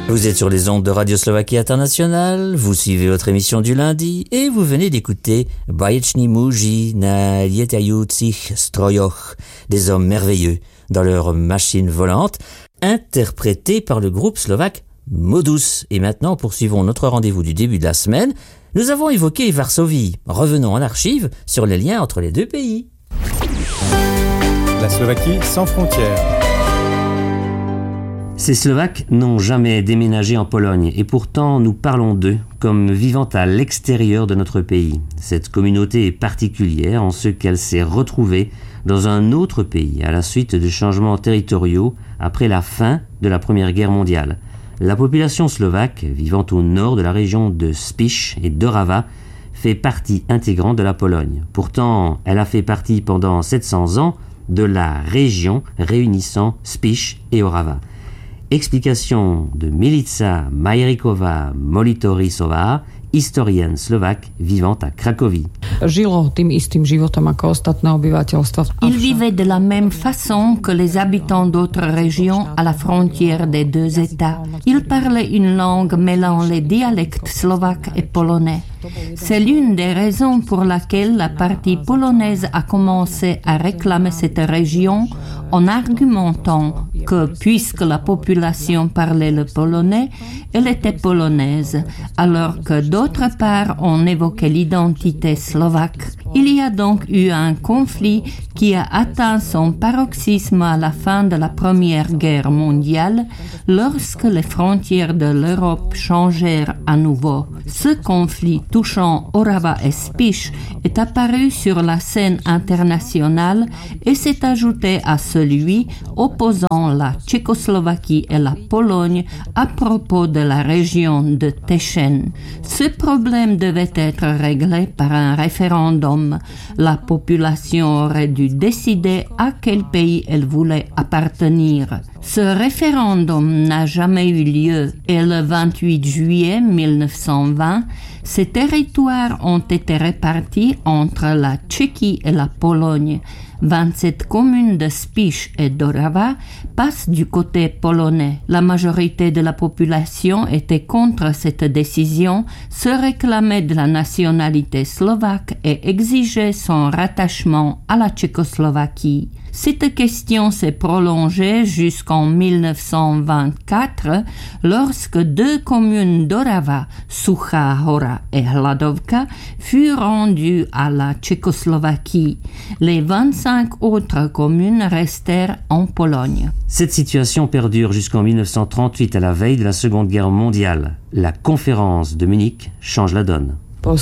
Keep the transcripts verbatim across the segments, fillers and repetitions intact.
Vous êtes sur les ondes de Radio Slovaquie Internationale, vous suivez votre émission du lundi et vous venez d'écouter Baječní muži na lietajúcich strojoch, des hommes merveilleux dans leur machine volante, interprété par le groupe slovaque Modus. Et maintenant, poursuivons notre rendez-vous du début de la semaine. Nous avons évoqué Varsovie. Revenons en archive sur les liens entre les deux pays. La Slovaquie sans frontières. Ces Slovaques n'ont jamais déménagé en Pologne et pourtant nous parlons d'eux comme vivant à l'extérieur de notre pays. Cette communauté est particulière en ce qu'elle s'est retrouvée dans un autre pays à la suite de changements territoriaux après la fin de la Première Guerre mondiale. La population slovaque vivant au nord de la région de Spiš et d'Orava fait partie intégrante de la Pologne. Pourtant, elle a fait partie pendant sept cents ans de la région réunissant Spiš et Orava. Explication de Milica Majerikova-Molitorisová, historienne slovaque vivant à Cracovie. Il vivait de la même façon que les habitants d'autres régions à la frontière des deux États. Il parlait une langue mêlant les dialectes slovaques et polonais. C'est l'une des raisons pour laquelle la partie polonaise a commencé à réclamer cette région en argumentant que, puisque la population parlait le polonais, elle était polonaise, alors que d'autre part on évoquait l'identité slovaque. Il y a donc eu un conflit qui a atteint son paroxysme à la fin de la Première Guerre mondiale, lorsque les frontières de l'Europe changèrent à nouveau. Ce conflit touchant Orava et Spiš est apparu sur la scène internationale et s'est ajouté à celui opposant la Tchécoslovaquie et la Pologne à propos de la région de Teschen. Ce problème devait être réglé par un référendum. La population aurait dû décider à quel pays elle voulait appartenir. Ce référendum n'a jamais eu lieu et le vingt-huit juillet mille neuf cent vingt, ces territoires ont été répartis entre la Tchéquie et la Pologne. vingt-sept communes de Spiš et d'Orava passent du côté polonais. La majorité de la population était contre cette décision, se réclamait de la nationalité slovaque et exigeait son rattachement à la Tchécoslovaquie. Cette question s'est prolongée jusqu'en mille neuf cent vingt-quatre, lorsque deux communes d'Orava, Suchá Hora et Hladovka, furent rendues à la Tchécoslovaquie. Les vingt-cinq autres communes restèrent en Pologne. Cette situation perdure jusqu'en mille neuf cent trente-huit, à la veille de la Seconde Guerre mondiale. La conférence de Munich change la donne.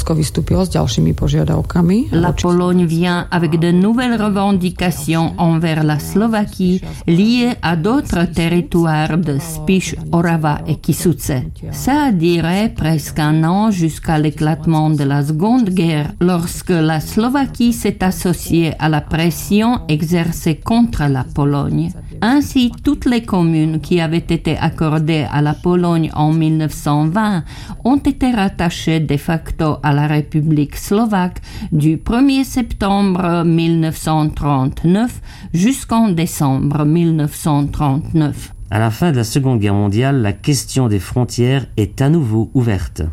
La Pologne vient avec de nouvelles revendications envers la Slovaquie liées à d'autres territoires de Spiš, Orava et Kisuce. Ça a duré presque un an jusqu'à l'éclatement de la Seconde Guerre, lorsque la Slovaquie s'est associée à la pression exercée contre la Pologne. Ainsi, toutes les communes qui avaient été accordées à la Pologne en mille neuf cent vingt ont été rattachées de facto à la République slovaque du premier septembre mille neuf cent trente-neuf jusqu'en décembre mille neuf cent trente-neuf. À la fin de la Seconde Guerre mondiale, la question des frontières est à nouveau ouverte.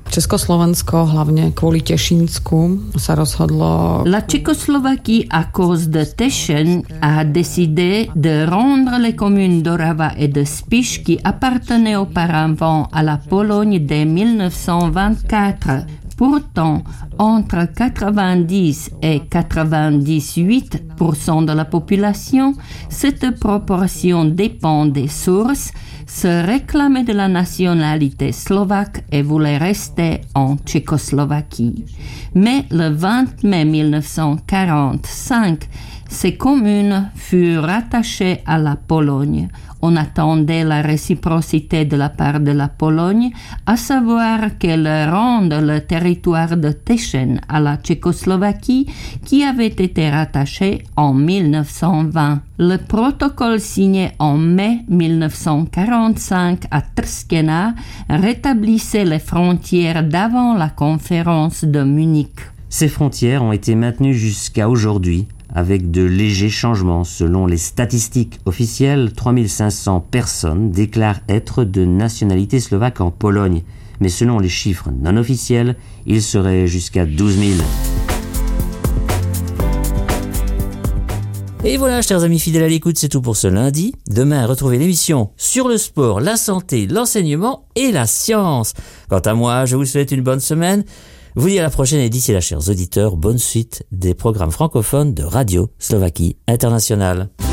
La Tchécoslovaquie, à cause de Teschen, a décidé de rendre les communes d'Orava et de Spiš qui appartenaient auparavant à la Pologne dès mille neuf cent vingt-quatre. Pourtant, entre quatre-vingt-dix et quatre-vingt-dix-huit pour cent de la population, cette proportion dépend des sources, se réclamait de la nationalité slovaque et voulait rester en Tchécoslovaquie. Mais le vingt mai mille neuf cent quarante-cinq, ces communes furent rattachées à la Pologne. On attendait la réciprocité de la part de la Pologne, à savoir qu'elle rende le territoire de Teschen à la Tchécoslovaquie qui avait été rattaché en mille neuf cent vingt. Le protocole signé en mai mille neuf cent quarante-cinq à Trstená rétablissait les frontières d'avant la conférence de Munich. Ces frontières ont été maintenues jusqu'à aujourd'hui, avec de légers changements. Selon les statistiques officielles, trois mille cinq cents personnes déclarent être de nationalité slovaque en Pologne. Mais selon les chiffres non officiels, il serait jusqu'à douze mille. Et voilà, chers amis fidèles à l'écoute, c'est tout pour ce lundi. Demain, retrouvez l'émission sur le sport, la santé, l'enseignement et la science. Quant à moi, je vous souhaite une bonne semaine. Vous dis à la prochaine et d'ici là, chers auditeurs, bonne suite des programmes francophones de Radio Slovaquie Internationale.